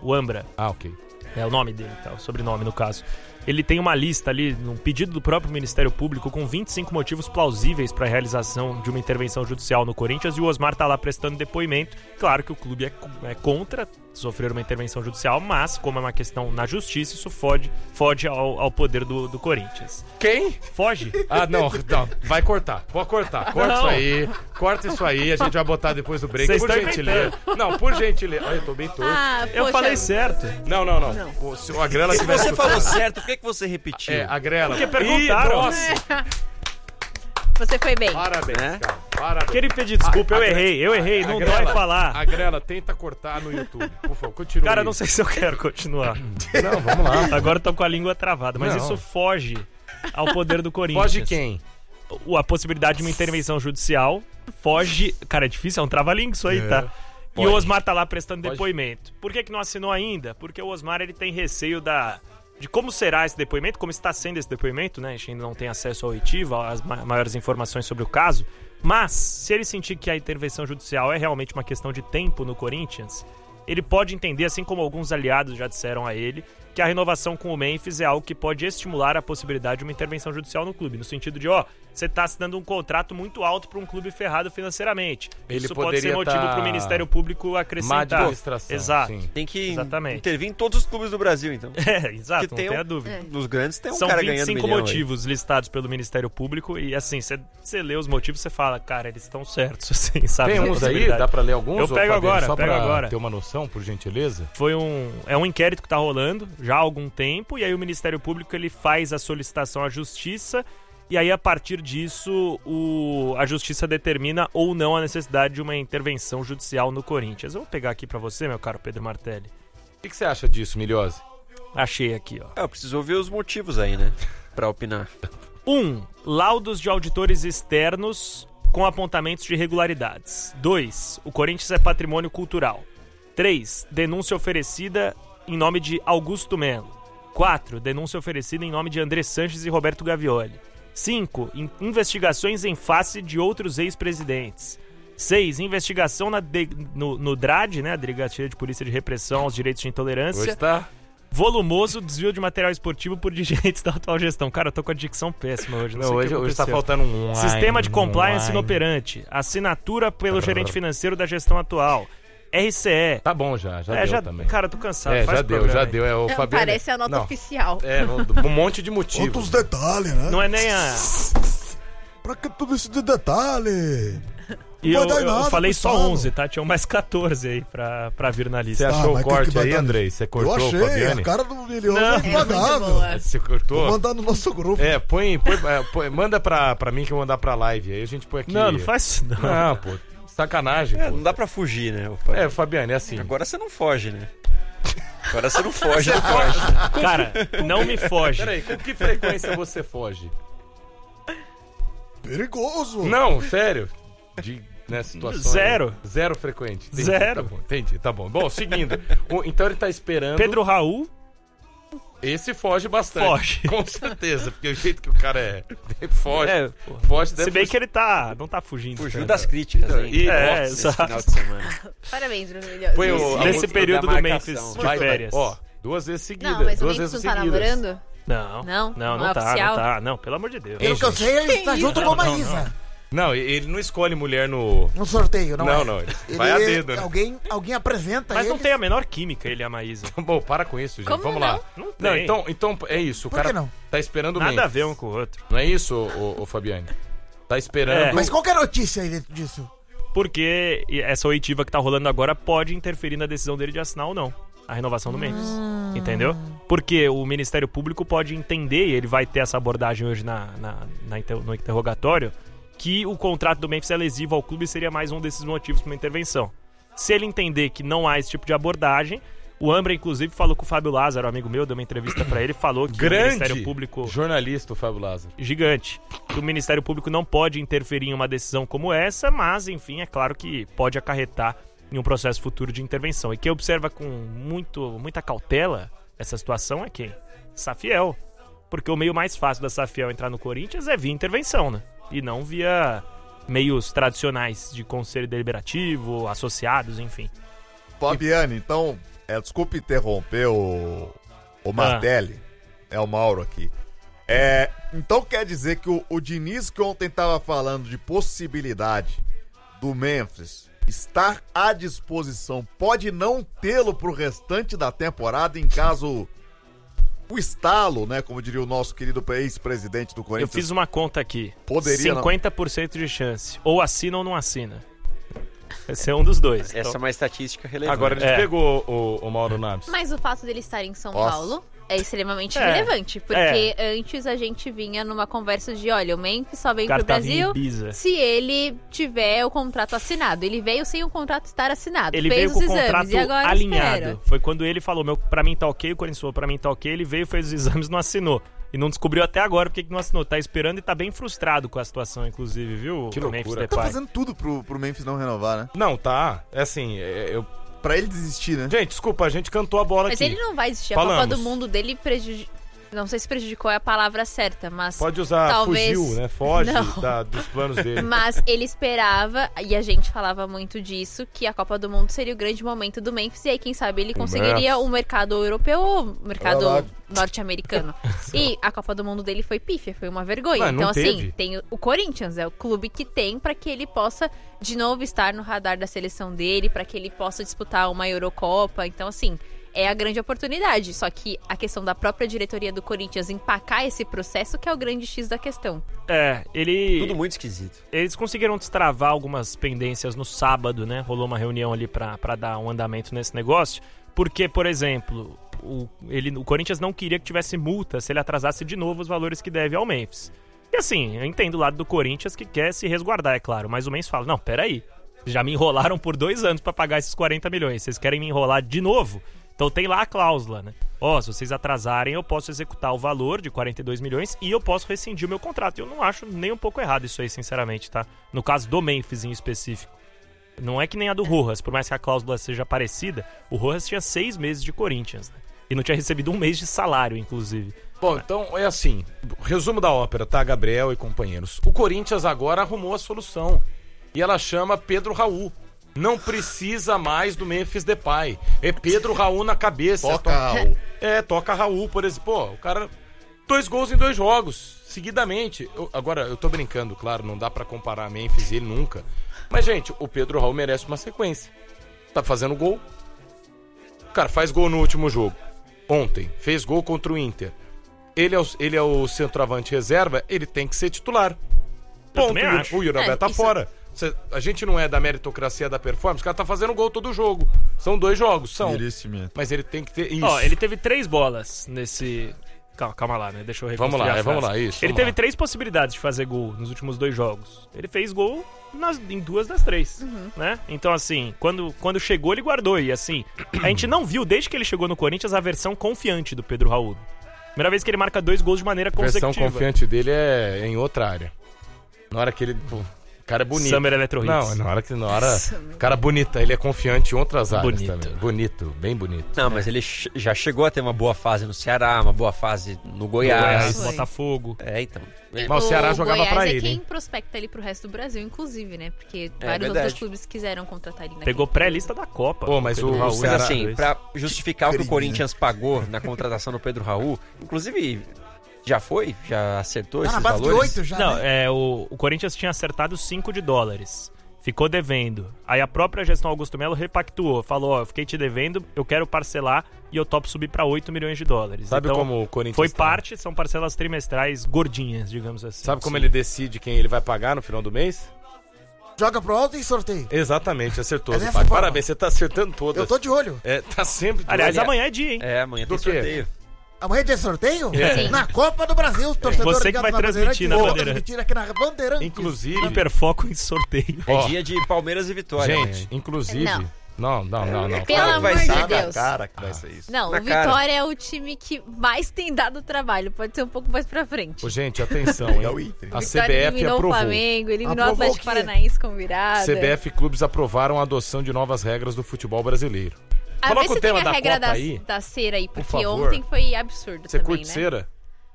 o Ambra. Ah, ok. É o nome dele, tá? O sobrenome, no caso. Ele tem uma lista ali, num pedido do próprio Ministério Público, com 25 motivos plausíveis para a realização de uma intervenção judicial no Corinthians, e o Osmar tá lá prestando depoimento. Claro que o clube é contra sofrer uma intervenção judicial, mas, como é uma questão na justiça, isso foge ao poder do Corinthians. Quem? Foge? Ah, não, vai cortar. Pode cortar. Corta isso aí. Corta isso aí, a gente vai botar depois do break. Vocês por estão gentileza. Não, por gentileza. Olha, eu tô bem torto. Eu falei certo. Não. Se a Grela Se tivesse você falou certo, por que você repetiu? a Grela. Porque perguntaram. Nossa. Você foi bem. Parabéns, Né? cara. Parabéns. Queria pedir desculpa, eu errei, não dói falar. A Grela, tenta cortar no YouTube. Por favor, continua. Cara, não sei se eu quero continuar. Não, vamos lá. Agora eu tô com a língua travada, mas Não. isso foge ao poder do Corinthians. Foge quem? A possibilidade de uma intervenção judicial foge... Cara, é difícil, é um trava-língua isso aí, tá? E Pode. o Osmar tá lá prestando Pode. depoimento. Por que não assinou ainda? Porque o Osmar, ele tem receio de como será esse depoimento, como está sendo esse depoimento, né? A gente ainda não tem acesso ao oitivo, às maiores informações sobre o caso. Mas, se ele sentir que a intervenção judicial é realmente uma questão de tempo no Corinthians, ele pode entender, assim como alguns aliados já disseram a ele, que a renovação com o Memphis é algo que pode estimular a possibilidade de uma intervenção judicial no clube, no sentido de, você está assinando um contrato muito alto para um clube ferrado financeiramente. Ele Isso pode ser motivo para o Ministério Público Má acrescentar. administração. Exato. Sim. Tem que Exatamente. intervir em todos os clubes do Brasil, então. Exato, Que não tem tenha dúvida. Nos grandes tem um São cara ganhando 25 milhão motivos listados pelo Ministério Público e, assim, você lê os motivos, você fala, cara, eles estão certos, assim, sabe? Tem da uns aí? possibilidade. Dá pra ler alguns? Eu ô, pego Fabiano? agora, Só pego pra agora. ter uma noção, por gentileza. É um inquérito que está rolando já há algum tempo, e aí o Ministério Público ele faz a solicitação à Justiça, e aí a partir disso a Justiça determina ou não a necessidade de uma intervenção judicial no Corinthians. Eu vou pegar aqui para você, meu caro Pedro Martelli. O que você acha disso, Milhose? Achei aqui, ó. Eu preciso ouvir os motivos aí, né? Pra opinar. 1. Laudos de auditores externos com apontamentos de irregularidades. 2. O Corinthians é patrimônio cultural. 3. Denúncia oferecida em nome de Augusto Melo. 4. Denúncia oferecida em nome de André Sanches e Roberto Gavioli. 5. Investigações em face de outros ex-presidentes. 6. Investigação no DRAD, né, a Delegacia de Polícia de Repressão aos Direitos de Intolerância. Hoje tá... Volumoso desvio de material esportivo por dirigentes da atual gestão. Cara, eu tô com a dicção péssima hoje. Não sei o que hoje tá aconteceu. faltando um... Sistema de compliance inoperante. Assinatura pelo gerente financeiro da gestão atual. RCE. Tá bom já deu também. Cara, tô cansado. É, Faz já programa deu. aí. É o Não, Fabiano. parece a nota oficial. Um monte de motivos. Quantos detalhes, né? Não é nem a... Pra que tudo isso de detalhe? E Não eu vai dar nada, falei só Gustavo. 11, tá? Tinha mais 14 aí pra vir na Você lista. achou mas o tem corte que aí, mandar- Andrei? Você cortou Eu o achei, Fabiane? a cara do Milhões Não. é É muito impagável. boa. Você Vou cortou? mandar no nosso grupo. Põe, manda pra mim que eu vou mandar pra live. Aí a gente põe aqui. Não faz isso não. Não, pô. Sacanagem, É, pô. não dá pra fugir, né? Fabiano, é assim. Agora você não foge, né? Agora você não foge, não foge. Cara, não me foge. Peraí, com que frequência você foge? Perigoso. Não, sério. Situações. Zero frequente. Entendi, Zero. Tá bom, entendi, tá bom. Bom, seguindo. Então ele tá esperando. Pedro Raul Esse foge bastante. Foge. Com certeza, porque o jeito que o cara é. Foge. Foge se deve bem que ele não tá fugindo. Fugiu tanto. das críticas, hein? E- É, Nesse exato. final de semana. Parabéns, Bruno Milhões. Põe o- a Nesse música período da do marcação. Memphis de Vai, férias. ó, 2 vezes seguidas. Não, mas o 2 Memphis vezes não tá seguidas. namorando? Não Não é tá, oficial? não tá. Não, pelo amor de Deus. Pelo que eu sei, ele está junto com a Maísa. Não, ele não escolhe mulher no. No sorteio, não é? Não, ele vai a dedo, né? Alguém apresenta Mas ele. não tem a menor química ele e a Maísa. Bom, para com isso, gente. Como Vamos não? lá. Não Não, tem. então é isso. O Por cara que não? tá esperando o Nada a Memphis. ver um com o outro. Não é isso, ô Fabiane? Tá esperando. É. Mas qual que é a notícia aí disso? Porque essa oitiva que tá rolando agora pode interferir na decisão dele de assinar ou não a renovação do Memphis. Entendeu? Porque o Ministério Público pode entender, e ele vai ter essa abordagem hoje no interrogatório, que o contrato do Memphis é lesivo ao clube e seria mais um desses motivos para uma intervenção. Se ele entender que não há esse tipo de abordagem, o Ambra, inclusive, falou com o Fábio Lázaro, amigo meu, deu uma entrevista para ele, falou que o Ministério Grande Público... jornalista, o Fábio Lázaro. Gigante. Que o Ministério Público não pode interferir em uma decisão como essa, mas, enfim, é claro que pode acarretar em um processo futuro de intervenção. E quem observa com muita cautela essa situação é quem? Safiel. Porque o meio mais fácil da Safiel entrar no Corinthians é via intervenção, né? E não via meios tradicionais de conselho deliberativo, associados, enfim. Fabiane, então, desculpe interromper o Martelli. É o Mauro aqui. Então quer dizer que o Diniz, que ontem tava falando de possibilidade do Memphis estar à disposição, pode não tê-lo pro restante da temporada em caso o estalo, né? Como diria o nosso querido ex-presidente do Corinthians. Eu fiz uma conta aqui. Poderia 50% de chance. Ou assina ou não assina. Esse é um dos dois. Essa é uma estatística relevante. Agora a gente pegou o Mauro Naves. Mas o fato dele estar em São Nossa. Paulo é extremamente relevante. Porque antes a gente vinha numa conversa de, olha, o Memphis só vem pro Brasil se ele tiver o contrato assinado. Ele veio sem o contrato estar assinado. Ele fez veio com os o exames contrato e agora alinhado. espera. Foi quando ele falou, pra mim tá ok, o Corinthians falou, pra mim tá ok, ele veio, fez os exames e não assinou. E não descobriu até agora porque que não assinou. Tá esperando e tá bem frustrado com a situação, inclusive, viu? Que o Memphis loucura. Tá Depay. fazendo tudo pro Memphis não renovar, né? Não, tá. É assim, Pra ele desistir, né? Gente, desculpa, a gente cantou a bola Mas aqui. ele não vai desistir. A Falamos. Copa do Mundo dele não sei se prejudicou é a palavra certa, mas Pode usar talvez... fugiu, né? Foge Não. dos planos dele. Mas ele esperava, e a gente falava muito disso, que a Copa do Mundo seria o grande momento do Memphis, e aí quem sabe ele conseguiria o mercado europeu ou o mercado norte-americano. E a Copa do Mundo dele foi pífia, foi uma vergonha. Não, não então, teve. assim, tem o Corinthians, é o clube que tem pra que ele possa de novo estar no radar da seleção dele, pra que ele possa disputar uma Eurocopa. Então, assim, é a grande oportunidade. Só que a questão da própria diretoria do Corinthians empacar esse processo que é o grande X da questão. Tudo muito esquisito. Eles conseguiram destravar algumas pendências no sábado, né? Rolou uma reunião ali pra dar um andamento nesse negócio. Porque, por exemplo, o Corinthians não queria que tivesse multa se ele atrasasse de novo os valores que deve ao Memphis. E assim, eu entendo o lado do Corinthians que quer se resguardar, é claro. Mas o Memphis fala, não, peraí. Já me enrolaram por 2 anos pra pagar esses 40 milhões. Vocês querem me enrolar de novo? Então tem lá a cláusula, né? Se vocês atrasarem, eu posso executar o valor de 42 milhões e eu posso rescindir o meu contrato. Eu não acho nem um pouco errado isso aí, sinceramente, tá? No caso do Memphis em específico. Não é que nem a do Rojas, por mais que a cláusula seja parecida, o Rojas tinha 6 meses de Corinthians, né? E não tinha recebido 1 mês de salário, inclusive. Bom, então é assim, resumo da ópera, tá, Gabriel e companheiros? O Corinthians agora arrumou a solução. E ela chama Pedro Raul. Não precisa mais do Memphis Depay. É Pedro Raul na cabeça. Toca Raul. Toca Raul, por exemplo. Pô, o cara... 2 gols em 2 jogos, seguidamente. Agora, eu tô brincando, claro, não dá pra comparar Memphis e ele nunca. Mas, gente, o Pedro Raul merece uma sequência. Tá fazendo gol. O cara faz gol no último jogo. Ontem, fez gol contra o Inter. Ele é o centroavante reserva, ele tem que ser titular. Ponto. também acho. O Yuri tá isso... fora. A gente não é da meritocracia da performance, o cara tá fazendo gol todo jogo. São 2 jogos, são. Merecimento. Mas ele tem que ter isso. Ele teve 3 bolas nesse... Calma lá, né? Deixa eu reconstruir a frase. Vamos lá, isso. Ele teve 3 possibilidades de fazer gol nos últimos 2 jogos. Ele fez gol em 2 das 3, né? Então, assim, quando chegou, ele guardou. E, assim, a gente não viu, desde que ele chegou no Corinthians, a versão confiante do Pedro Raul. Primeira vez que ele marca 2 gols de maneira A versão consecutiva. confiante dele é em outra área. Na hora que ele... O cara é bonito. Summer Electro Hits. Não, na hora... cara bonita, ele é confiante em outras áreas Bonito. também. Bonito, bem bonito. Não, mas ele já chegou a ter uma boa fase no Ceará, uma boa fase no Goiás. Foi. Botafogo. Então. Mas o Ceará jogava Goiás pra é ele, quem hein? prospecta ele pro resto do Brasil, inclusive, né? Porque É vários verdade. outros clubes quiseram contratar ele naquele Pegou pré-lista da Copa. Pô, mas Pedro o Raul, Mas Ceará- assim, pra justificar o que o Corinthians pagou na contratação do Pedro Raul, inclusive, já acertou Tá na esses base de valores? 8 já, Não, né? o Corinthians tinha acertado 5 de dólares. Ficou devendo. Aí a própria gestão Augusto Melo repactuou. Falou, eu fiquei te devendo, eu quero parcelar e eu topo subir pra 8 milhões de dólares. Sabe então, como o Corinthians foi tá? parte, são parcelas trimestrais gordinhas, digamos assim. Sabe como ele decide quem ele vai pagar no final do mês? Joga pro alto e sorteio. Exatamente, acertou. É dessa Pai. forma. Parabéns, você tá acertando todas. Eu tô de olho. Tá sempre... Aliás, amanhã é dia, hein? Amanhã Do tem quê? sorteio. Amanhã tem sorteio? É. Na Copa do Brasil, torcedor Você que ligado vai na transmitir na Vou Bandeirantes. transmitir aqui na Bandeirantes. Inclusive... Hiperfoco em sorteio. É Ó, dia de Palmeiras e Vitória. gente, amanhã. inclusive... Não. Não. Pelo Claro que amor vai de ser, Deus. cara que vai ser isso. Não, Na o cara. Vitória é o time que mais tem dado trabalho. Pode ser um pouco mais pra frente. Ô, gente, atenção, hein? É o Inter. A Vitória CBF eliminou aprovou. o Flamengo, eliminou o Aprovou Atlético o quê? Paranaense com virada. CBF e clubes aprovaram a adoção de novas regras do futebol brasileiro. Ah, Coloca vê o se tem tema a da regra Copa aí. da cera aí, Por porque favor. ontem foi absurdo Você também, curte né? cera?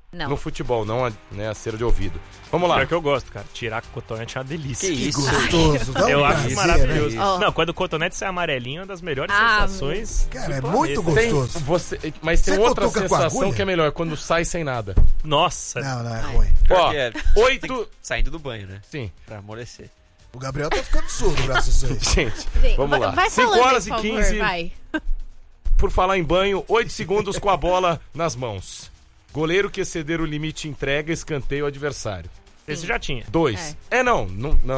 Não. No futebol, não a cera de ouvido. Vamos lá. Pior que eu gosto, cara. Tirar com cotonete é uma delícia. Que isso? Gostoso, dá um Eu acho prazer, maravilhoso. né? Ó. Não, quando o cotonete sai amarelinho, é uma das melhores Ah, sensações. Cara, é do muito planeta. gostoso. Mas tem Você outra cutuca com a sensação agulha? que é melhor, quando sai sem nada. Nossa. Não, é ruim. Ó, Que é, 8... saindo do banho, né? Sim, Pra amolecer. O Gabriel tá ficando surdo graças a isso aí. gente, Gente, vamos lá. Vai 5 falando horas aí, e por 15, favor, vai. por falar em banho, 8 segundos com a bola nas mãos. Goleiro que exceder o limite entrega, escanteio ao adversário. Esse já tinha. 2. Não.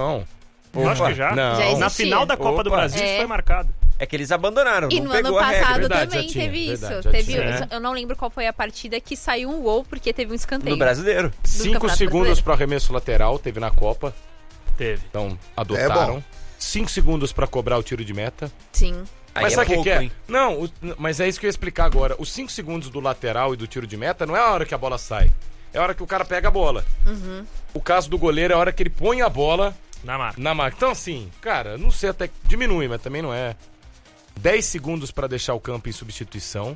Eu acho que já. Não. Já existe. Na final da Copa do Opa. Brasil, isso É. foi marcado. É que eles abandonaram, E não no ano pegou a regra. passado verdade, também já tinha, teve isso. verdade, já Teve, tinha. eu não lembro qual foi a partida que saiu um gol porque teve um escanteio. No brasileiro. 5 Campeonato segundos Brasileiro. para arremesso lateral, teve na Copa, Teve. então É adotaram. bom. 5 segundos para cobrar o tiro de meta. Sim. Aí Mas é sabe o que pouco, que é? hein? Não, mas é isso que eu ia explicar agora. Os 5 segundos do lateral e do tiro de meta não é a hora que a bola sai. É a hora que o cara pega a bola. O caso do goleiro é a hora que ele põe a bola Na marca. na marca. Então, assim, cara, não sei, até que diminui, mas também não é. 10 segundos pra deixar o campo em substituição.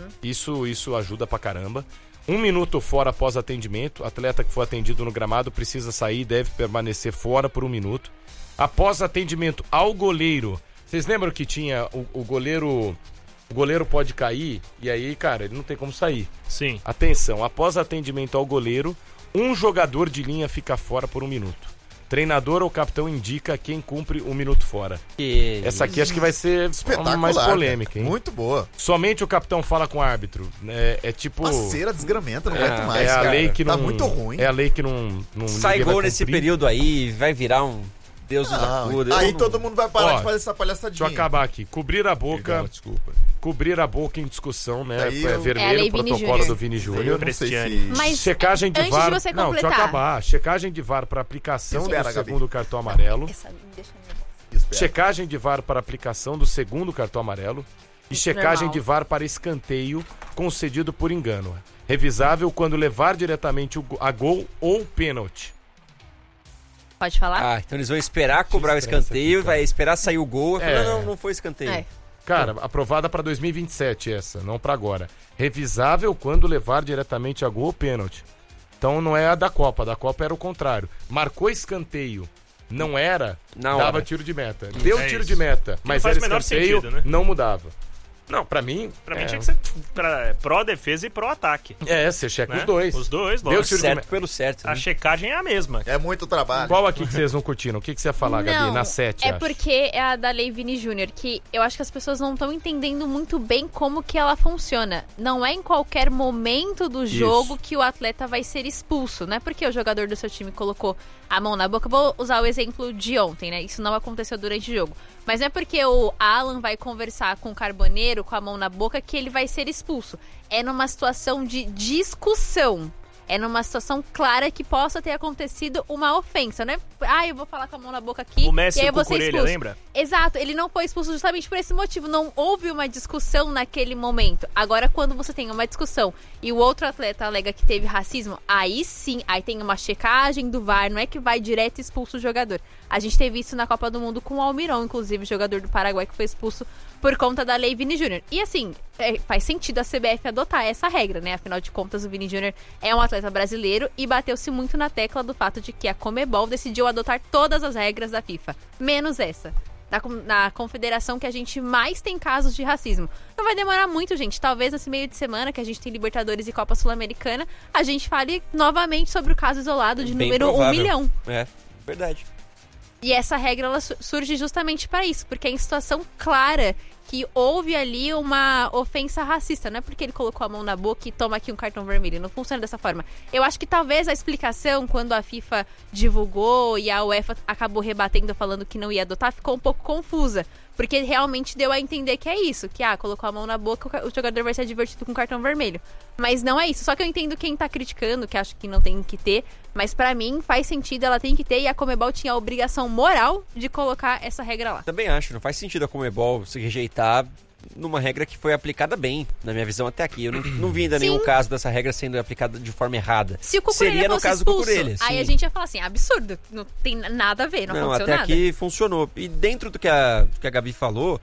Isso ajuda pra caramba. 1 minuto fora após atendimento. Atleta que for atendido no gramado precisa sair e deve permanecer fora por 1 minuto. Após atendimento ao goleiro. Vocês lembram que tinha o goleiro... O goleiro pode cair e aí, cara, ele não tem como sair. Sim. Atenção, após atendimento ao goleiro, um jogador de linha fica fora por 1 minuto. Treinador ou capitão indica quem cumpre 1 minuto fora. Que Essa aqui acho que vai ser Espetacular. mais cara. polêmica, hein? Muito boa. Somente o capitão fala com o árbitro. É tipo... Uma cera desgramenta, não aguento mais, é a cara. lei que não... Tá muito ruim. É a lei que não sai ninguém vai gol nesse cumprir. período aí, vai virar um Deus nos Não, acuda. aí Eu não- todo mundo vai parar Ó, de fazer essa palhaçadinha. Deixa eu acabar aqui. Cobrir a boca... Perdão, desculpa. Cobrir a boca em discussão, né? Aí É eu- vermelho, É a lei o protocolo Vini Júnior. do Vini Júnior. Eu não sei Cristiane. se... Mas Checagem de antes VAR. de você Não, deixa eu completar. acabar. Checagem de VAR para aplicação Espera, do Gabi. segundo cartão amarelo. Essa, deixa eu ver. Espera. Checagem de VAR para aplicação do segundo cartão amarelo. E checagem Normal. de VAR para escanteio concedido por engano. Revisável quando levar diretamente a gol ou pênalti. Pode falar? Ah, então eles vão esperar cobrar o estressa escanteio, aqui, cara. vai esperar sair o gol. É. Não foi escanteio. É. Cara, aprovada para 2027 essa, não para agora. Revisável quando levar diretamente a gol ou pênalti. Então não é a da Copa era o contrário. Marcou escanteio, não era, Na dava hora. tiro de meta. Deu É tiro isso. de meta, mas faz era o menor escanteio, sentido, né? não mudava. Não, pra mim... Pra mim tinha que ser pró-defesa e pró-ataque. Você checa Né? os dois. Os dois, Deu lógico. tiro de Certo meta. pelo certo. A né? checagem é a mesma. É muito trabalho. Qual aqui que vocês não curtiram? O que você ia falar, Gabi? Não, Na 7, é acho. porque é a da Lei Vini Júnior, que eu acho que as pessoas não estão entendendo muito bem como que ela funciona. Não é em qualquer momento do jogo que o atleta vai ser expulso, não é porque o jogador do seu time colocou a mão na boca. Vou usar o exemplo de ontem, né? Isso não aconteceu durante o jogo. Mas não é porque o Alan vai conversar com o Carboneiro com a mão na boca que ele vai ser expulso. É numa situação de discussão. É numa situação clara que possa ter acontecido uma ofensa, né? Ah, eu vou falar com a mão na boca aqui O Messi e aí e eu o vou ser Cucurella, expulso. lembra? Exato, ele não foi expulso justamente por esse motivo. Não houve uma discussão naquele momento. Agora, quando você tem uma discussão e o outro atleta alega que teve racismo, aí sim, aí tem uma checagem do VAR, não é que vai direto e expulso o jogador. A gente teve isso na Copa do Mundo com o Almirão, inclusive, jogador do Paraguai que foi expulso por conta da Lei Vini Júnior. E assim, faz sentido a CBF adotar essa regra, né? Afinal de contas, o Vini Júnior é um atleta brasileiro e bateu-se muito na tecla do fato de que a Conmebol decidiu adotar todas as regras da FIFA, menos essa. Na confederação que a gente mais tem casos de racismo. Não vai demorar muito, gente. Talvez nesse meio de semana, que a gente tem Libertadores e Copa Sul-Americana, a gente fale novamente sobre o caso isolado de Bem número 1 provável. milhão. É, verdade. E essa regra ela surge justamente para isso, porque é em situação clara que houve ali uma ofensa racista. Não é porque ele colocou a mão na boca e toma aqui um cartão vermelho. Não funciona dessa forma. Eu acho que talvez a explicação, quando a FIFA divulgou e a UEFA acabou rebatendo falando que não ia adotar, ficou um pouco confusa. Porque realmente deu a entender que é isso. Que, colocou a mão na boca, o jogador vai ser advertido com cartão vermelho. Mas não é isso. Só que eu entendo quem tá criticando, que acha que não tem que ter. Mas pra mim, faz sentido, ela tem que ter. E a Conmebol tinha a obrigação moral de colocar essa regra lá. Também acho, não faz sentido a Conmebol se rejeitar numa regra que foi aplicada bem, na minha visão até aqui. Eu não vi ainda Sim. nenhum caso dessa regra sendo aplicada de forma errada. Se o Cucurella Seria no fosse caso do expulso, Cucurella, aí sim. a gente ia falar assim, absurdo, não tem nada a ver, não aconteceu até nada. aqui funcionou. E dentro do que a Gabi falou,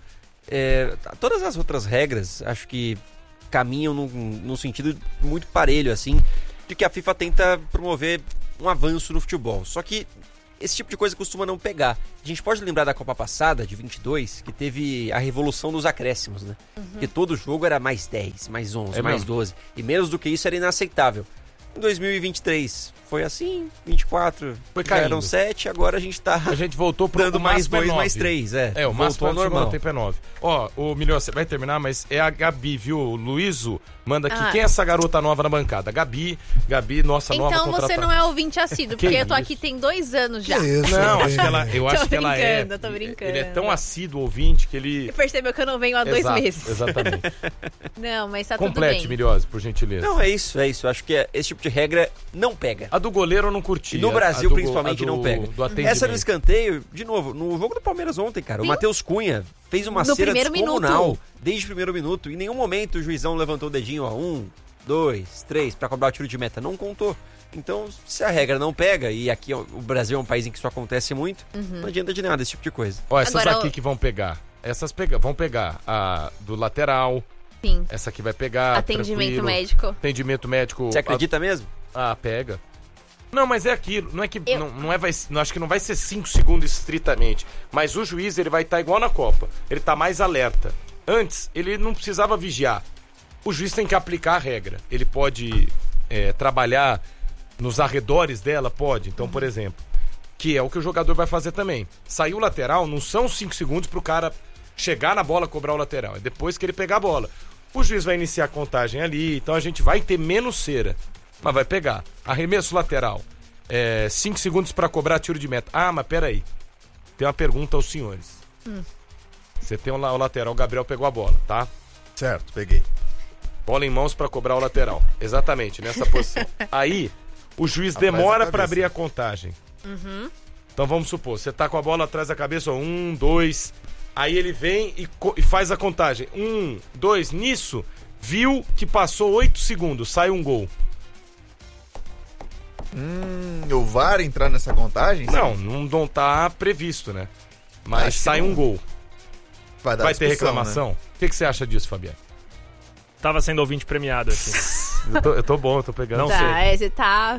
todas as outras regras, acho que caminham num sentido muito parelho, assim, de de que a FIFA tenta promover um avanço no futebol. Só que esse tipo de coisa costuma não pegar. A gente pode lembrar da Copa passada, de 22, que teve a revolução dos acréscimos, né? Porque todo jogo era mais 10, mais 11, mais 12. E menos do que isso era inaceitável. Em 2023 foi assim, 24, foi caindo. Eram 7, agora a gente voltou pro dando mais 2, mais 3, o máximo ao normal. Tempo é 9. Ó, o Milhão, você vai terminar, mas é a Gabi, viu? O Luíso manda aqui. Quem é essa garota nova na bancada? Gabi, nossa nova contratada. Então você não é ouvinte assíduo, porque eu tô aqui tem 2 anos já. Que isso? Não, eu acho que ela é. Tô brincando. Ele é tão assíduo ouvinte que ele... Percebeu que eu não venho há 2 meses. Exatamente. Não, mas tá Complete, tudo bem. Milhose, por gentileza. Não, é isso. Eu acho que esse tipo de regra não pega. A do goleiro eu não curti. E no Brasil, principalmente, não pega. Essa do escanteio, de novo, no jogo do Palmeiras ontem, cara, o Matheus Cunha fez uma cera descomunal desde o primeiro minuto. Em nenhum momento o juizão levantou o dedinho, 1, 2, 3, pra cobrar o tiro de meta. Não contou. Então, se a regra não pega, e aqui o Brasil é um país em que isso acontece muito, não adianta de nada esse tipo de coisa. Ó, essas aqui que vão pegar. Vão pegar a do lateral. Sim. Essa aqui vai pegar. Atendimento médico. Atendimento médico. Você acredita mesmo? Pega. Não, mas é aquilo. Não é que. Não acho que não vai ser 5 segundos estritamente. Mas o juiz, ele vai estar igual na Copa. Ele tá mais alerta. Antes, ele não precisava vigiar. O juiz tem que aplicar a regra. Ele pode trabalhar nos arredores dela? Pode. Então, por exemplo, que é o que o jogador vai fazer também. Saiu o lateral, não são 5 segundos pro cara chegar na bola, cobrar o lateral. É depois que ele pegar a bola. O juiz vai iniciar a contagem ali. Então a gente vai ter menos cera. Mas vai pegar. Arremesso lateral. 5 segundos pra cobrar tiro de meta. Mas peraí. Tem uma pergunta aos senhores. Você tem o lateral, o Gabriel pegou a bola, tá? Certo, peguei. Bola em mãos pra cobrar o lateral. Exatamente, nessa posição. Aí, o juiz demora pra abrir a contagem. Então vamos supor, você tá com a bola atrás da cabeça, 1, 2. Aí ele vem e faz a contagem. 1, 2, nisso, viu que passou 8 segundos, sai um gol. O VAR entrar nessa contagem? Não tá previsto, né? Mas sai um gol. Vai ter reclamação? Né? O que você acha disso, Fabiano? Tava sendo ouvinte premiado aqui. eu tô bom, eu tô pegando. Não sei. Você tá...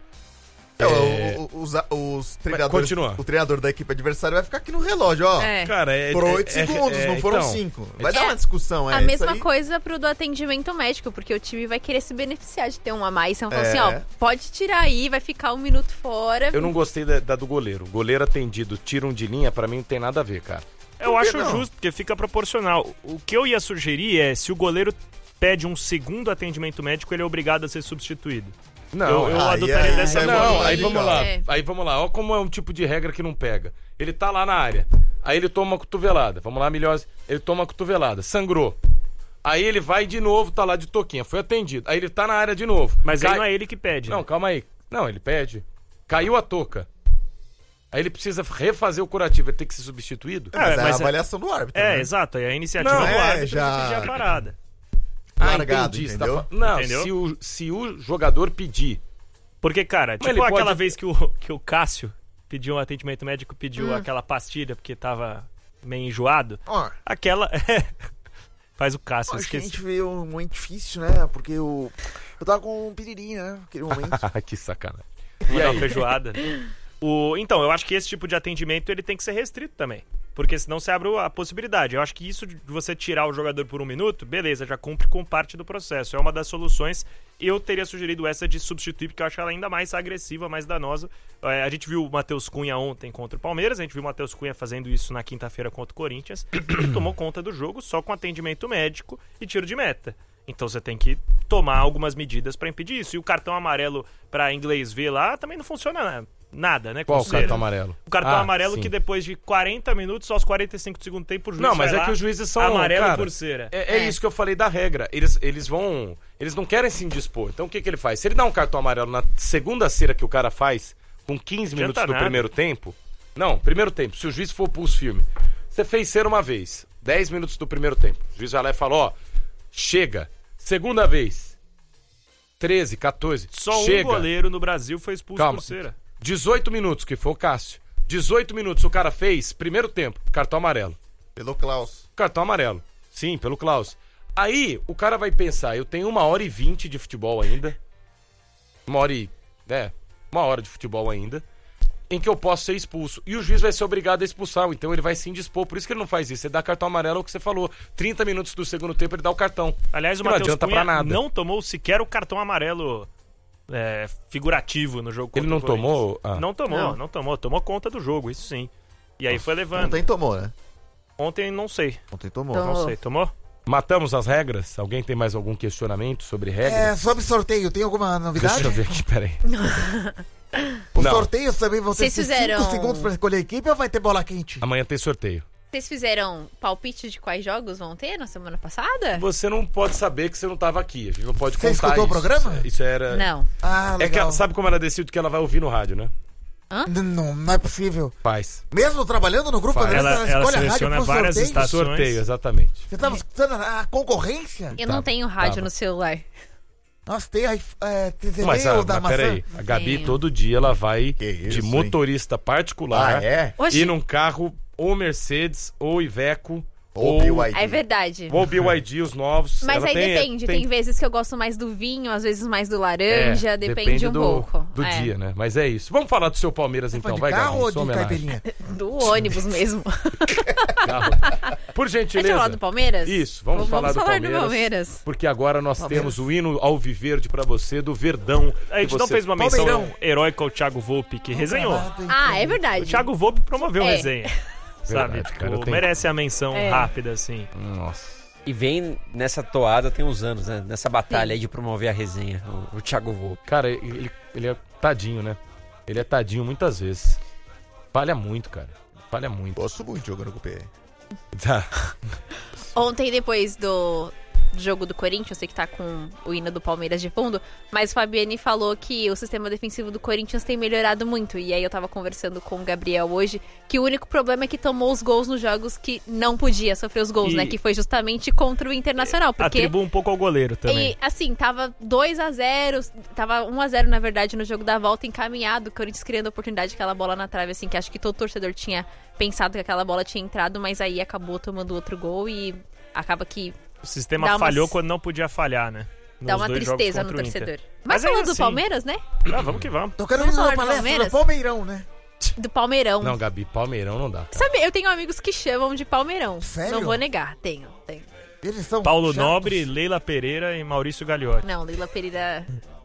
Os treinadores, continua. O treinador da equipe adversária vai ficar aqui no relógio, ó. Cara, por 8 segundos, não foram 5. Vai dar uma discussão, A mesma coisa pro do atendimento médico, porque o time vai querer se beneficiar de ter um a mais. Então, assim, pode tirar aí, vai ficar 1 minuto fora. Eu não gostei da do goleiro. Goleiro atendido, tiro de linha, pra mim não tem nada a ver, cara. Eu acho justo, porque fica proporcional. O que eu ia sugerir é, se o goleiro pede um segundo atendimento médico, ele é obrigado a ser substituído. Não, eu adotaria dessa forma. Não, aí vamos lá. Aí vamos lá. Olha como é um tipo de regra que não pega. Ele tá lá na área. Aí ele toma uma cotovelada. Vamos lá, Milhose. Ele toma uma cotovelada. Sangrou. Aí ele vai de novo, tá lá de toquinha. Foi atendido. Aí ele tá na área de novo. Mas aí não é ele que pede. Não, calma aí. Não, ele pede. Caiu a touca. Aí ele precisa refazer o curativo. Ele tem que ser substituído? Mas é a avaliação do árbitro. Exato. É a iniciativa do árbitro de pedir a parada. Largado, entendeu? Não, se o jogador pedir. Porque, cara, tipo aquela vez que o Cássio pediu um atendimento médico, pediu aquela pastilha porque tava meio enjoado. Aquela... Faz o Cássio, acho esqueci. Que a gente veio muito difícil, né? Porque eu tava com um piriri, né? Naquele momento. Que sacanagem. E aí? Uma feijoada. Então, eu acho que esse tipo de atendimento ele tem que ser restrito também. Porque senão você abre a possibilidade. Eu acho que isso de você tirar o jogador por 1 minuto, beleza, já cumpre com parte do processo. É uma das soluções. Eu teria sugerido essa de substituir, porque eu acho ela ainda mais agressiva, mais danosa. A gente viu o Matheus Cunha ontem contra o Palmeiras, a gente viu o Matheus Cunha fazendo isso na quinta-feira contra o Corinthians. Ele tomou conta do jogo só com atendimento médico e tiro de meta. Então você tem que tomar algumas medidas para impedir isso. E o cartão amarelo para inglês ver lá também não funciona nada, né? Qual o cartão amarelo? O cartão amarelo sim. Que depois de 40 minutos, aos 45 do segundo tempo, o juiz não, mas é que os juízes são... Amarelo cara, por cera. É isso que eu falei da regra. Eles não querem se indispor. Então o que ele faz? Se ele dá um cartão amarelo na segunda cera que o cara faz, com 15 minutos do primeiro tempo... Não, primeiro tempo. Se o juiz for pulso firme. Você fez cera uma vez, 10 minutos do primeiro tempo. O juiz vai lá e fala, chega. Segunda vez. 13, 14. Só chega. Um goleiro no Brasil foi expulso por cera. 18 minutos, que foi o Cássio. 18 minutos o cara fez, primeiro tempo, cartão amarelo. Pelo Klaus. Cartão amarelo. Sim, pelo Klaus. Aí o cara vai pensar, eu tenho 1h20 de futebol ainda. uma hora de futebol ainda, em que eu posso ser expulso. E o juiz vai ser obrigado a expulsar, então ele vai se indispor. Por isso que ele não faz isso. Ele dá cartão amarelo, é o que você falou. 30 minutos do segundo tempo ele dá o cartão. Aliás, o Matheus Cunha não tomou sequer o cartão amarelo figurativo no jogo contra ele não o Corinthians. Tomou? Não tomou. Tomou conta do jogo, isso sim. E aí foi levando. Ontem tomou, né? Ontem não sei. Ontem tomou. Não sei, tomou? Matamos as regras? Alguém tem mais algum questionamento sobre regras? Sobre sorteio, tem alguma novidade? Deixa eu ver aqui, peraí. Os sorteios também vão ter 5 fizeram... segundos pra escolher a equipe ou vai ter bola quente? Amanhã tem sorteio. Vocês fizeram palpite de quais jogos vão ter na semana passada? Você não pode saber que você não estava aqui. A gente não pode contar isso. Você escutou o programa? Isso era... Não. Legal. Sabe como ela decide que ela vai ouvir no rádio, né? Não é possível. Faz. Mesmo trabalhando no grupo, ela escolhe a seleciona rádio várias sorteio? estações. Sorteio, exatamente. Você tava escutando a concorrência? Eu não tenho rádio no celular. Nossa, tem TV Mas da maçã. peraí, a Gabi todo dia ela vai de motorista particular ir num carro ou Mercedes ou Iveco ou BYD. É verdade. Ou BYD, os novos. Mas aí depende. Tem vezes que eu gosto mais do vinho, às vezes mais do laranja. Depende um pouco. Do dia, né? Mas é isso. Vamos falar do seu Palmeiras então. De vai, carro Gabi, ou de caipirinha? Do ônibus mesmo. Por gentileza. Deixa eu falar do Palmeiras? Isso, vamos falar do Palmeiras. Porque agora nós temos o hino alviverde pra você, do Verdão. A gente não fez uma menção heróica ao Thiago Volpe, que resenhou. É verdade. O Thiago Volpe promoveu resenha. Sabe? Verdade, cara, merece a menção rápida, assim. Nossa. E vem nessa toada tem uns anos, né? Nessa batalha aí de promover a resenha, o Thiago Volpe. Cara, ele é tadinho, né? Ele é tadinho muitas vezes. Falha muito, cara. Falha muito. Gosto muito jogando com o PR. Tá. Ontem, depois do jogo do Corinthians, eu sei que tá com o hino do Palmeiras de fundo, mas o Fabiani falou que o sistema defensivo do Corinthians tem melhorado muito. E aí eu tava conversando com o Gabriel hoje, que o único problema é que tomou os gols nos jogos que não podia sofrer os gols, né? Que foi justamente contra o Internacional. Porque... Atribua um pouco ao goleiro também. E, assim, tava 2-0, tava 1-0, na verdade, no jogo da volta, encaminhado, o Corinthians criando a oportunidade, aquela bola na trave, assim, que acho que todo torcedor tinha pensado que aquela bola tinha entrado, mas aí acabou tomando outro gol e acaba que... O sistema falhou quando não podia falhar, né? Dá uma tristeza no torcedor. Mas falando do Palmeiras, né? Vamos que vamos. Tô querendo falar do Palmeiras? Do Palmeirão, né? Do Palmeirão. Não, Gabi, Palmeirão não dá. Sabe, eu tenho amigos que chamam de Palmeirão. Sério? Não vou negar, tenho. Eles são Paulo chatos. Nobre, Leila Pereira e Maurício Gagliotti. Não, Leila Pereira...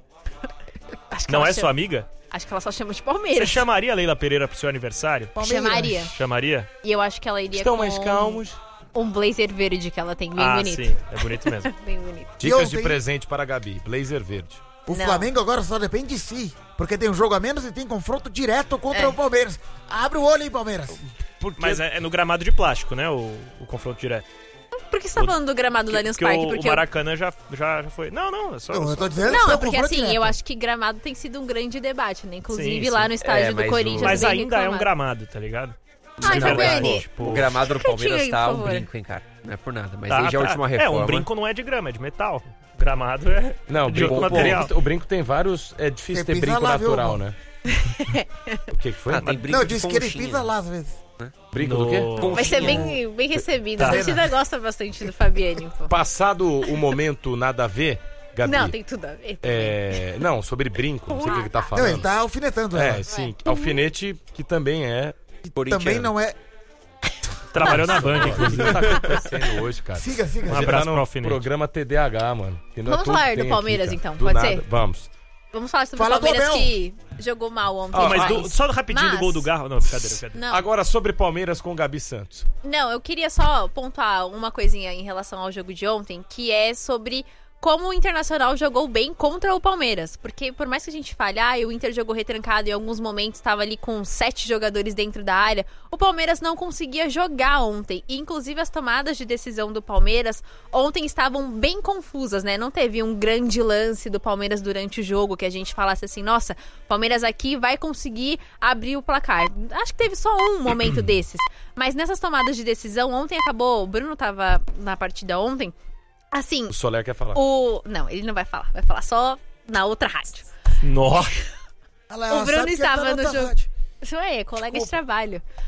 Acho que não ela sua amiga? Acho que ela só chama de Palmeiras. Você chamaria a Leila Pereira pro seu aniversário? Chamaria. Chamaria? E eu acho que ela iria Estão com... mais calmos. Um blazer verde que ela tem, bem bonito. Sim, é bonito mesmo. Bem bonito. Dicas de presente para a Gabi, blazer verde. O Flamengo agora só depende de si, porque tem um jogo a menos e tem confronto direto contra o Palmeiras. Abre o olho, hein, Palmeiras. Mas é no gramado de plástico, né, o confronto direto. Por que você tá falando do gramado do Allianz Parque? Porque o Maracanã já foi... Não, é só... Eu tô dizendo Não, que é porque assim, direto. eu acho que gramado tem sido um grande debate, né? Inclusive Sim, lá sim. no estádio do Corinthians. Mas bem ainda é um reclamado. gramado, tá ligado? Ai, Não, Fabiani. o gramado do Palmeiras aí, tá por um favor. brinco, hein, cara. Não é por nada. Mas desde a última É, reforma... um brinco não é de grama, é de metal. Gramado é Não, de outro material. O brinco tem vários... É difícil ter brinco lá, viu, natural, mano? né? O que foi? tem brinco Não, de disse que ele conchinha. pisa lá às vezes. Brinco do quê? Vai ser bem recebido. Tá. A torcida gosta bastante do Fabiani, pô. Passado o momento nada a ver, Gabi... Não, tem tudo a ver. Não, sobre brinco, não sei o que ele tá Não, falando. ele tá alfinetando. É, ela. sim. Alfinete, que também é... Também não é... Trabalhou na Band, inclusive. O que tá acontecendo hoje, cara? Siga. Um abraço Tá pro no Alfinete. programa TDAH, mano. Que não é Vamos tudo falar que do tem Palmeiras, aqui, cara. então, Do pode nada. ser? Vamos. Vamos falar sobre Fala o Palmeiras do Abel. que jogou mal ontem. Mas só rapidinho do gol do Garro. Não, brincadeira. Não. Agora sobre Palmeiras com Gabi Santos. Não, eu queria só pontuar uma coisinha em relação ao jogo de ontem, que é sobre como o Internacional jogou bem contra o Palmeiras. Porque por mais que a gente fale, o Inter jogou retrancado e em alguns momentos estava ali com 7 jogadores dentro da área, o Palmeiras não conseguia jogar ontem. E inclusive as tomadas de decisão do Palmeiras ontem estavam bem confusas, né? Não teve um grande lance do Palmeiras durante o jogo que a gente falasse assim, nossa, o Palmeiras aqui vai conseguir abrir o placar. Acho que teve só um momento desses. Mas nessas tomadas de decisão, ontem acabou... O Bruno tava na partida ontem... Assim, O Soler quer falar. Não, ele não vai falar. Vai falar só na outra rádio. Nossa. Ela O Bruno sabe que estava tá no outra jogo. rádio. Isso aí, colega de trabalho.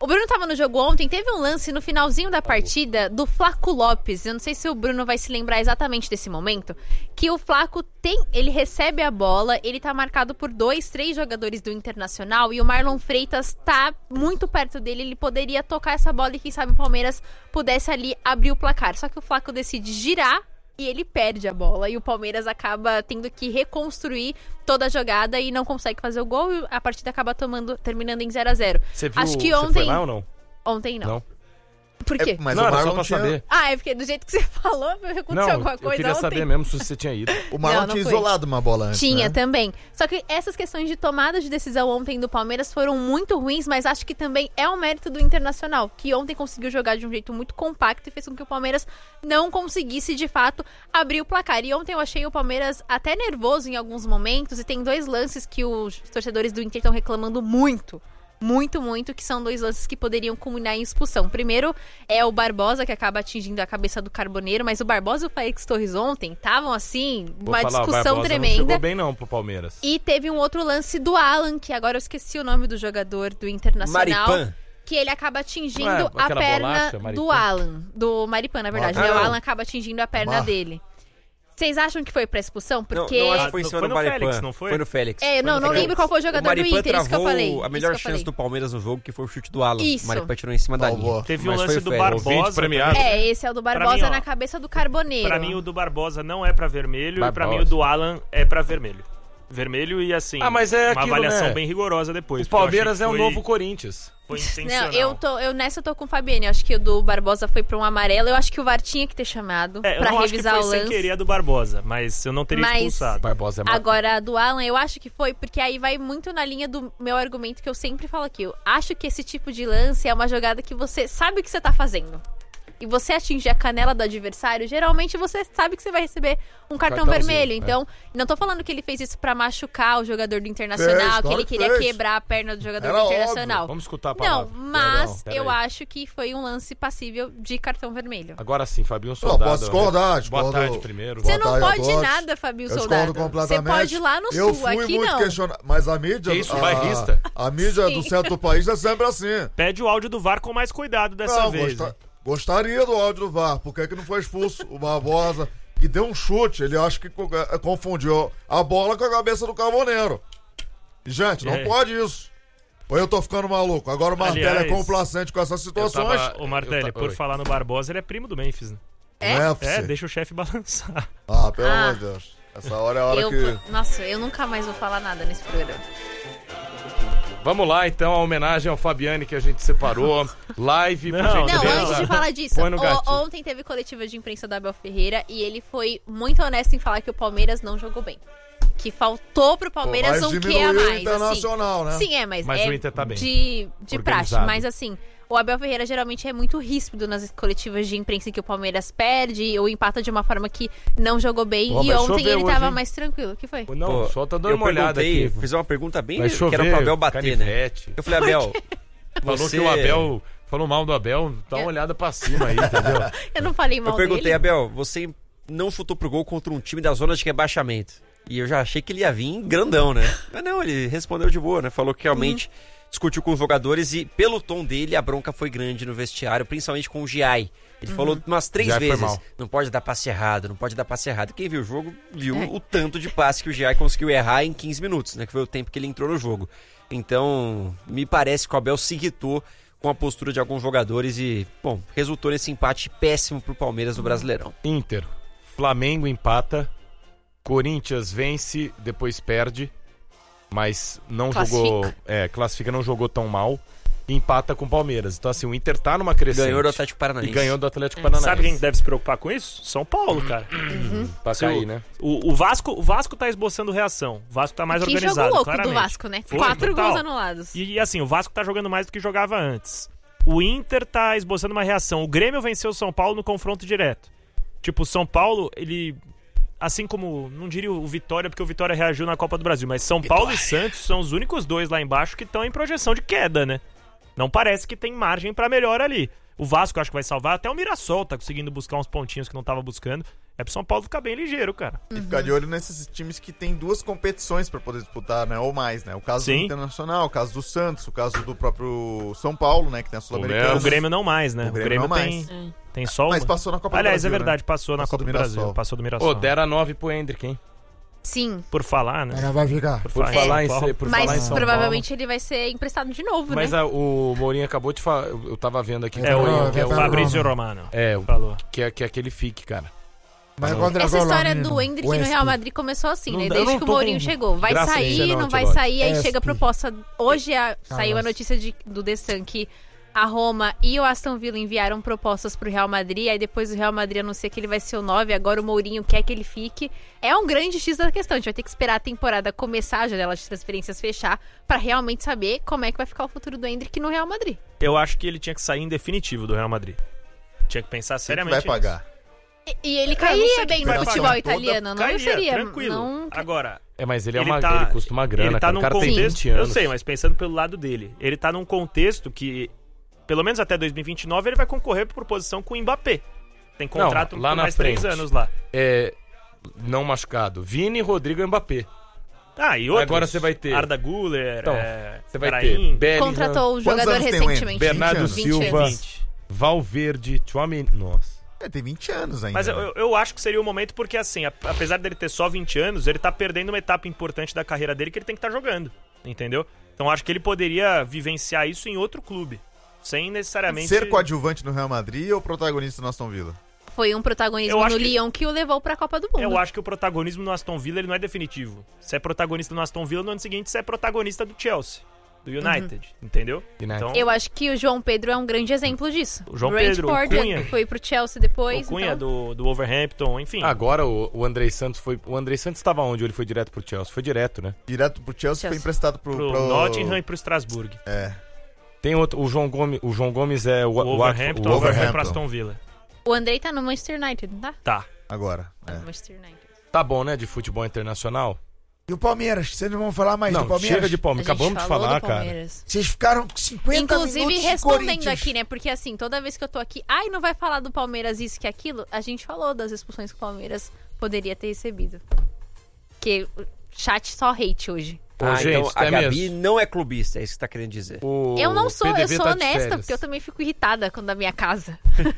O Bruno tava no jogo ontem, teve um lance no finalzinho da partida do Flaco Lopes. Eu não sei se o Bruno vai se lembrar exatamente desse momento. Que o Flaco ele recebe a bola, ele tá marcado por 2, 3 jogadores do Internacional e o Marlon Freitas tá muito perto dele. Ele poderia tocar essa bola e quem sabe o Palmeiras pudesse ali abrir o placar. Só que o Flaco decide girar e ele perde a bola. E o Palmeiras acaba tendo que reconstruir toda a jogada e não consegue fazer o gol. E a partida acaba terminando em 0-0. Você viu? Acho que ontem... Você foi ontem. lá ou não? Ontem não. Não. Por quê? Mas não, o era Marlon só pra saber. É porque do jeito que você falou, aconteceu Não, alguma coisa eu queria ontem. saber mesmo se você tinha ido. O Marlon Não tinha foi. isolado uma bola antes, Tinha né? também. Só que essas questões de tomada de decisão ontem do Palmeiras foram muito ruins, mas acho que também é um mérito do Internacional, que ontem conseguiu jogar de um jeito muito compacto e fez com que o Palmeiras não conseguisse, de fato, abrir o placar. E ontem eu achei o Palmeiras até nervoso em alguns momentos, e tem 2 lances que os torcedores do Inter estão reclamando muito, que são 2 lances que poderiam culminar em expulsão. Primeiro é o Barbosa, que acaba atingindo a cabeça do Carboneiro, mas o Barbosa e o Félix Torres ontem estavam assim, uma discussão tremenda. Não chegou bem não pro Palmeiras. E teve um outro lance do Alan, que agora eu esqueci o nome do jogador do Internacional. Maripan. Que ele acaba atingindo a aquela perna bolacha, do Alan. Do Maripan, na verdade. Né? O Alan acaba atingindo a perna dele. Vocês acham que foi pra expulsão? Porque... Não acho que foi em cima Foi do no Maripan. Félix, não foi? Foi no Félix. não lembro qual foi o jogador do Inter, isso que eu falei. A melhor chance chance do Palmeiras no jogo, que foi o chute do Alan. Isso. O Maripan tirou em cima da linha. Teve um Mas lance foi o do Félix. Barbosa. premiado. Esse é o do Barbosa Pra mim, ó, na cabeça do Carboneiro. Pra mim o do Barbosa não é pra vermelho Barbosa. e pra mim o do Alan é pra vermelho. Vermelho e assim, mas é uma aquilo, avaliação né? bem rigorosa depois. O Palmeiras é o novo Corinthians. Corinthians. Foi Não, intencional. nessa eu tô com o Fabiane. Eu acho que o do Barbosa foi pra um amarelo. Eu acho que o VAR tinha que ter chamado Eu pra não revisar acho que o foi lance. sem querer a do Barbosa, mas eu não teria expulsado. Barbosa é Agora, a do Alan, eu acho que foi, porque aí vai muito na linha do meu argumento que eu sempre falo aqui. Eu acho que esse tipo de lance é uma jogada que você sabe o que você tá fazendo. E você atingir a canela do adversário, geralmente você sabe que você vai receber um cartão vermelho. Então, não tô falando que ele fez isso pra machucar o jogador do Internacional, que ele queria quebrar a perna do jogador do Internacional. Óbvio. Vamos escutar a palavra. Não, mas eu acho que foi um lance passível de cartão vermelho. Agora sim, Fabinho Soldado. Posso discordar. Boa tarde primeiro. Você não Boa tarde pode a todos. nada, Fabinho Eu Soldado. discordo Você completamente. pode ir lá no Eu Sul, fui aqui muito não. questionado. Mas a mídia... Que isso, bairrista? A mídia do centro do país é sempre assim. Pede o áudio do VAR com mais cuidado dessa vez. Gostaria do áudio do VAR. Por que não foi expulso o Barbosa, que deu um chute? Ele acha que confundiu a bola com a cabeça do Carboneiro. Gente, não pode isso. Ou eu tô ficando maluco? Agora o Martelli é complacente com essas situações. Ô Martelli, por falar no Barbosa, ele é primo do Memphis, né? Deixa o chefe balançar. Pelo amor de Deus. Essa hora é a hora que... Nossa, eu nunca mais vou falar nada nesse programa. Vamos lá, então, a homenagem ao Fabiane que a gente separou. Live, por Não, gentileza. antes de falar disso, ontem teve coletiva de imprensa do Abel Ferreira e ele foi muito honesto em falar que o Palmeiras não jogou bem. Que faltou pro Palmeiras um quê a mais. Internacional, assim. Né? Sim, mas o Inter tá bem. De praxe. Mas assim, o Abel Ferreira geralmente é muito ríspido nas coletivas de imprensa em que o Palmeiras perde ou empata de uma forma que não jogou bem. E ontem ele tava mais tranquilo. O que foi? Não, só tá dando uma olhada aqui. Fiz uma pergunta bem que era pro Abel bater, canivete. Né? Eu falei, Abel... Falou que o Abel... Falou mal do Abel, dá uma olhada pra cima aí, entendeu? Eu não falei mal dele. Eu perguntei, Abel, você não chutou pro gol contra um time da zona de rebaixamento. E eu já achei que ele ia vir grandão, né? Mas não, ele respondeu de boa, né? Falou que realmente discutiu com os jogadores e pelo tom dele a bronca foi grande no vestiário, principalmente com o Giai. Ele falou umas 3 vezes, não pode dar passe errado, não pode dar passe errado. Quem viu o jogo viu o tanto de passe que o Giai conseguiu errar em 15 minutos, né? Que foi o tempo que ele entrou no jogo. Então, me parece que o Abel se irritou com a postura de alguns jogadores e, bom, resultou nesse empate péssimo pro Palmeiras no Brasileirão. Inter, Flamengo empata, Corinthians vence, depois perde, mas não jogou... classifica, não jogou tão mal. E empata com o Palmeiras. Então, assim, o Inter tá numa crescente. Ganhou do Atlético Paranaense. E ganhou do Atlético Paranaense. Sabe quem deve se preocupar com isso? São Paulo, cara. Pra cair, né? O Vasco tá esboçando reação. O Vasco tá mais organizado, jogo louco claramente. do Vasco, né? Foi, 4 total. gols anulados. E assim, o Vasco tá jogando mais do que jogava antes. O Inter tá esboçando uma reação. O Grêmio venceu o São Paulo no confronto direto. Tipo, o São Paulo, ele... Assim como, não diria o Vitória, porque o Vitória reagiu na Copa do Brasil, mas São Paulo e Santos são os únicos dois lá embaixo que estão em projeção de queda, né? Não parece que tem margem pra melhor ali. O Vasco acho que vai salvar, até o Mirassol tá conseguindo buscar uns pontinhos que não tava buscando. É pro São Paulo ficar bem ligeiro, cara. E ficar de olho nesses times que tem 2 competições pra poder disputar, né? Ou mais, né? O caso do Internacional, o caso do Santos, o caso do próprio São Paulo, né? Que tem a Sul-Americana. O Grêmio não mais, né? O Grêmio não mais. Tem só uma. Mas passou na Copa do Brasil. Aliás, é verdade, passou na Copa do Brasil. Passou do Mirassol. Deram a 9 pro Hendrick, hein? Sim. Por falar, né? Ela vai ficar. Por falar em Mas provavelmente ele vai ser emprestado de novo, mas né? O Mourinho acabou de falar, eu tava vendo aqui. O Fabrício Romano. Falou. Que é aquele fique, cara. Mas essa história do Hendrick no Real Madrid começou assim, né? Desde que o Mourinho chegou. Vai sair, não vai sair, aí chega a proposta. Hoje saiu a notícia do The Sun que a Roma e o Aston Villa enviaram propostas pro Real Madrid, aí depois o Real Madrid anuncia que ele vai ser o 9, agora o Mourinho quer que ele fique. É um grande X da questão, a gente vai ter que esperar a temporada começar, a janela de transferências fechar, pra realmente saber como é que vai ficar o futuro do Hendrick no Real Madrid. Eu acho que ele tinha que sair em definitivo do Real Madrid. Tinha que pensar seriamente nisso. Vai pagar. E ele cairia bem no futebol italiano, não seria tranquilo. Não... Agora, mas ele custa uma grana, ele tá cara. Num O cara contexto, tem 20 anos. Eu sei, mas pensando pelo lado dele, ele tá num contexto que, pelo menos até 2029, ele vai concorrer por posição com o Mbappé. Tem contrato lá por na mais frente. 3 anos lá. Não machucado. Vini, Rodrigo e Mbappé. E outros. Agora você vai ter Arda Güler, você vai ter Bellingham, contratou o jogador recentemente. Bernardo Silva, Valverde, Tchouaméni. Nossa. Tem 20 anos ainda. Mas eu acho que seria o momento porque, assim, apesar dele ter só 20 anos, ele tá perdendo uma etapa importante da carreira dele que ele tem que estar jogando, entendeu? Então acho que ele poderia vivenciar isso em outro clube, sem necessariamente... Ser coadjuvante no Real Madrid ou protagonista no Aston Villa? Foi um protagonismo no Lyon que o levou pra Copa do Mundo. Eu acho que o protagonismo no Aston Villa ele não é definitivo. Se é protagonista no Aston Villa, no ano seguinte você é protagonista do Chelsea. Do United, entendeu? Então, eu acho que o João Pedro é um grande exemplo disso. O João Pedro, o Cunha, foi pro Chelsea depois. O Cunha do Wolverhampton, enfim. Agora o Andrei Santos foi... O Andrei Santos estava onde? Ou ele foi direto pro Chelsea? Foi direto, né? Direto pro Chelsea. Foi emprestado pro Nottingham e pro Strasbourg. Tem outro, o João Gomes é o Wolverhampton. Foi pro Aston Villa. O Andrei tá no Manchester United, não tá? Tá. Agora. Tá no Manchester United. Tá bom, né? De futebol internacional. E o Palmeiras? Vocês não vão falar mais do Palmeiras? Chega de Palmeiras. Acabamos de falar, cara. Vocês ficaram 50 Inclusive, minutos respondendo aqui, né? Porque assim, toda vez que eu tô aqui, não vai falar do Palmeiras isso que aquilo, a gente falou das expulsões que o Palmeiras poderia ter recebido. Que chat só hate hoje. Gente, então a Gabi não é clubista, é isso que você tá querendo dizer. Eu não sou, eu sou honesta, porque eu também fico irritada quando da minha casa.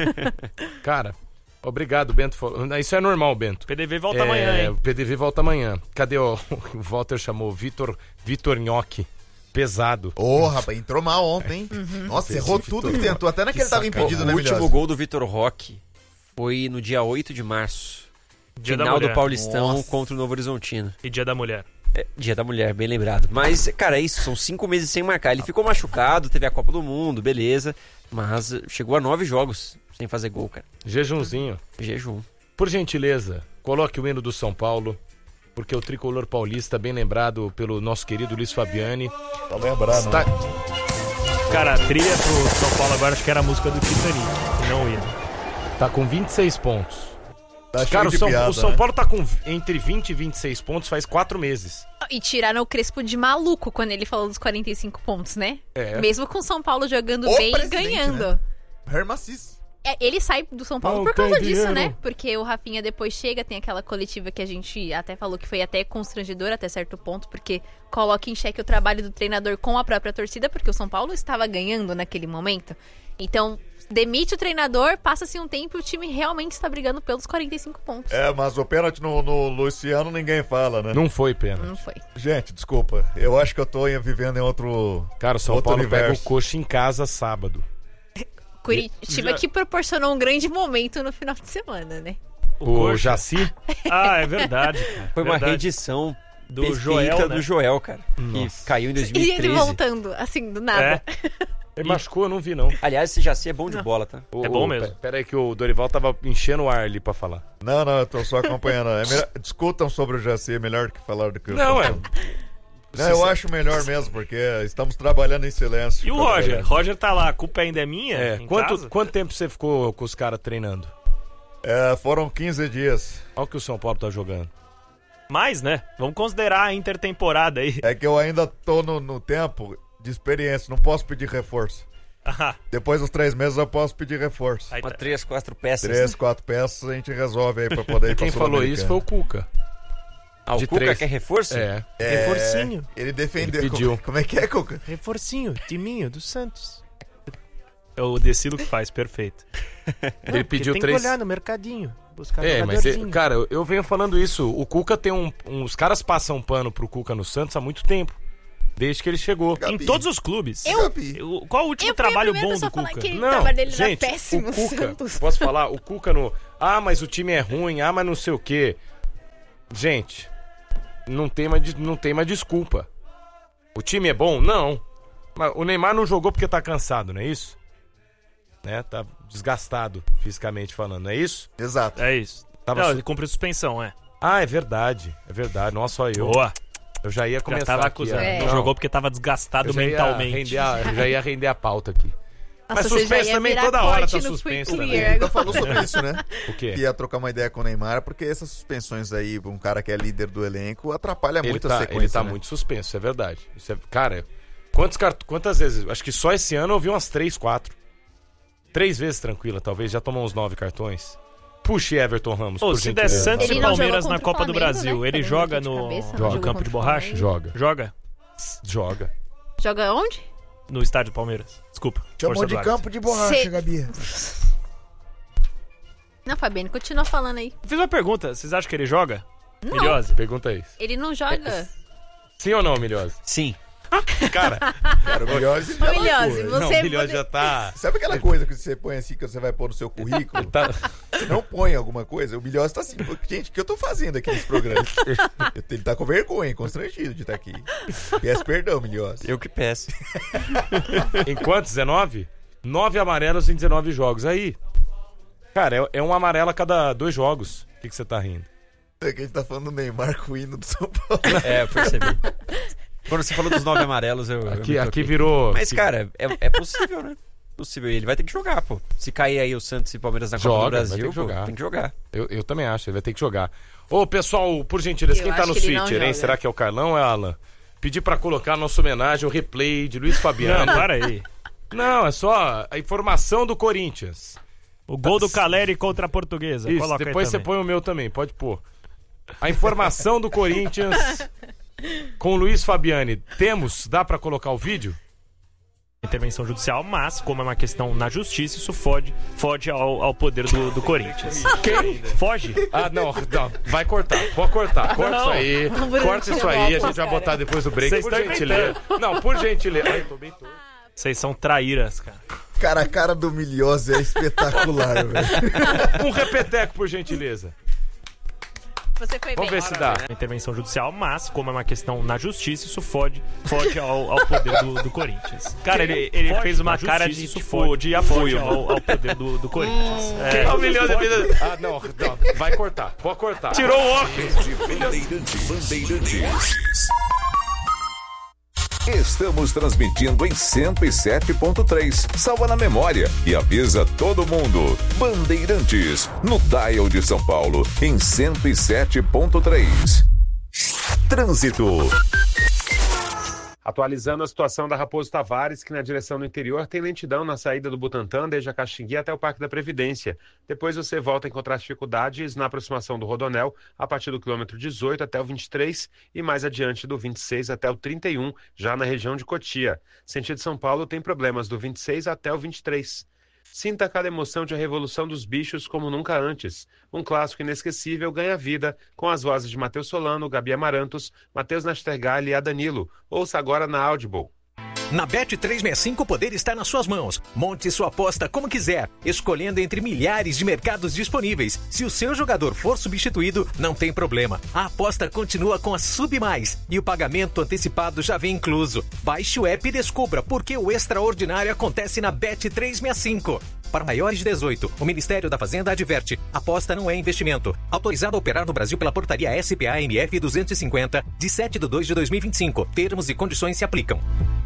Cara... Obrigado, Bento. Isso é normal, Bento. O PDV volta amanhã, hein? O PDV volta amanhã. Cadê o Walter chamou Vitor Nhoque. Pesado. Rapaz, entrou mal ontem, hein? Nossa, errou tudo que tentou. Até naquele tava impedido, né, O último gol do Vitor Roque foi no dia 8 de março. Final do Paulistão contra o Novo Horizontino. E Dia da Mulher. Dia da Mulher, bem lembrado. Mas, cara, é isso, são 5 meses sem marcar. Ele ficou machucado, teve a Copa do Mundo, beleza. Mas chegou a 9 jogos sem fazer gol, cara. Jejumzinho. Jejum. Por gentileza, coloque o hino do São Paulo, porque o tricolor paulista, bem lembrado pelo nosso querido Luiz Fabiani... Tá lembrado, né? Cara, a trilha pro São Paulo agora acho que era a música do Titanic, não o hino. Tá com 26 pontos. Tá cara, o São Paulo tá com entre 20 e 26 pontos faz 4 meses. E tiraram o Crespo de maluco quando ele falou dos 45 pontos, né? Mesmo com o São Paulo jogando bem e ganhando. Né? Maciço. Ele sai do São Paulo por causa disso, né? Porque o Rafinha depois chega, tem aquela coletiva que a gente até falou que foi até constrangedora até certo ponto, porque coloca em xeque o trabalho do treinador com a própria torcida, porque o São Paulo estava ganhando naquele momento. Então, demite o treinador, passa-se um tempo e o time realmente está brigando pelos 45 pontos. Mas o pênalti no Luciano ninguém fala, né? Não foi pênalti. Não foi. Gente, desculpa. Eu acho que eu tô vivendo em outro Cara, o São Paulo pega o Coxa em casa sábado. Curitiba que proporcionou um grande momento no final de semana, né? O Jaci? É verdade, cara. Foi uma reedição do Joel, né? do Joel, cara. Nossa. Que caiu em 2013. E ele voltando, assim, do nada. Ele machucou, eu não vi, não. Aliás, esse Jaci é bom de bola, tá? É bom mesmo. Pera aí que o Dorival tava enchendo o ar ali pra falar. Não, eu tô só acompanhando. Discutam sobre o Jaci, é melhor do que falar do que eu. Não, eu acho melhor mesmo, porque estamos trabalhando em silêncio. E o Roger? Roger tá lá, a culpa ainda é minha? Quanto tempo você ficou com os caras treinando? Foram 15 dias. Olha o que o São Paulo tá jogando. Mais, né? Vamos considerar a intertemporada aí. É que eu ainda tô no tempo de experiência, não posso pedir reforço. Depois dos 3 meses eu posso pedir reforço. Uma 3, 4 peças. 3, 4 peças a gente resolve aí pra poder ir pra Quem falou isso foi o Cuca. Ah, o Cuca quer reforço? Reforcinho. Ele defendeu. Ele pediu. Como é que é, Cuca? Reforcinho, timinho do Santos. É o Decilo que faz, perfeito. Ele pediu tem 3. que olhar no mercadinho, buscar Mas, cara, eu venho falando isso. O Cuca tem os caras passam pano pro Cuca no Santos há muito tempo. Desde que ele chegou. Em todos os clubes. Qual o último trabalho bom do Cuca? Que não, o trabalho dele gente, era péssimo, o Cuca, Santos. posso falar? O Cuca no... mas o time é ruim, mas não sei o quê. Gente, não tem mais desculpa. O time é bom? Não. Mas o Neymar não jogou porque tá cansado, não é isso? Né? Tá desgastado, fisicamente falando, não é isso? Exato. É isso. Não, ele cumpriu suspensão, é. É verdade. Não só eu. Boa. Eu já ia começar já tava aqui. acusando. Não jogou porque tava desgastado mentalmente. Já ia render a pauta aqui. Nossa, mas suspenso também toda hora tá suspenso. Ele falou sobre isso, né? O quê? Que ia trocar uma ideia com o Neymar, porque essas suspensões aí, um cara que é líder do elenco, atrapalha muito a sequência. Ele tá muito suspenso, é verdade. Cara, quantas vezes? Acho que só esse ano eu vi umas 3, 4. 3 vezes tranquila, talvez. Já tomou uns 9 cartões. Puxe Everton Ramos. Se der Santos e Palmeiras na Copa do Brasil, né? ele joga no campo de borracha? Joga. Joga onde? No estádio do Palmeiras. Desculpa. Chamou de campo de borracha, Gabi. Não, Fabiano, continua falando aí. Fiz uma pergunta. Vocês acham que ele joga? Não. Milhose? Pergunta aí. Ele não joga. Sim ou não, Milhose? Sim. Cara, o Milhose já você... o Milhose já tá... Sabe aquela coisa que você põe assim, que você vai pôr no seu currículo? Você não põe alguma coisa? O Milhose tá assim, gente, o que eu tô fazendo aqui nesse programa? Ele tá com vergonha, constrangido de estar aqui. Peço perdão, Milhose. Eu que peço. Em quantos? 19? 9 amarelos em 19 jogos. Aí, cara, é um amarelo a cada 2 jogos. O que você tá rindo? É que a gente tá falando do Neymar com o hino do São Paulo. Eu percebi. Quando você falou dos 9 amarelos, aqui virou... Mas, cara, é possível, né? Possível. Ele vai ter que jogar, pô. Se cair aí o Santos e o Palmeiras na Copa do Brasil, tem que jogar. Eu também acho, ele vai ter que jogar. Ô, pessoal, por gentileza, quem tá no Twitter, hein? Será que é o Carlão ou é o Alan? Pedi pra colocar nossa homenagem, o replay de Luiz Fabiano. Não, para aí. Não, é só a informação do Corinthians. O gol do Caleri contra a Portuguesa. Isso, coloca depois você põe o meu também, pode pôr. A informação do Corinthians... Com o Luiz Fabiani, dá pra colocar o vídeo? Intervenção judicial, mas como é uma questão na justiça, isso fode ao poder do Corinthians. Quem? Foge? Não, vai cortar, pode cortar. Corta isso aí, corta isso aí, a gente vai botar depois do break. Vocês por gentileza. Não, por gentileza. Ai, tô bem torto. Vocês são traíras, cara. Cara, a cara do Milhose é espetacular, velho. Um repeteco, por gentileza. Você foi Vamos bem. ver se dá. Intervenção judicial, mas como é uma questão na justiça, isso fode ao poder do Corinthians. Cara, ele fez uma cara de apoio ao poder do Corinthians. Não, vai cortar, pode cortar. Tirou o óculos. Bandeirantes. Estamos transmitindo em 107.3. Salva na memória e avisa todo mundo. Bandeirantes, no dial de São Paulo, em 107.3. Trânsito. Atualizando a situação da Raposo Tavares, que na direção do interior tem lentidão na saída do Butantã, desde a Caxingui até o Parque da Previdência. Depois você volta a encontrar dificuldades na aproximação do Rodonel, a partir do quilômetro 18 até o 23 e mais adiante do 26 até o 31, já na região de Cotia. Sentido São Paulo tem problemas do 26 até o 23. Sinta cada emoção de A Revolução dos Bichos como nunca antes. Um clássico inesquecível ganha vida com as vozes de Matheus Solano, Gabi Amarantos, Matheus Nastergalli e Danilo. Ouça agora na Audible. Na Bet365 o poder está nas suas mãos. Monte sua aposta como quiser, escolhendo entre milhares de mercados disponíveis. Se o seu jogador for substituído, não tem problema. A aposta continua com a Sub Mais e o pagamento antecipado já vem incluso. Baixe o app e descubra porque o extraordinário acontece na Bet365. Para maiores de 18, o Ministério da Fazenda adverte: aposta não é investimento. Autorizado a operar no Brasil pela portaria SPA-MF 250, de 7/2/2025. Termos e condições se aplicam.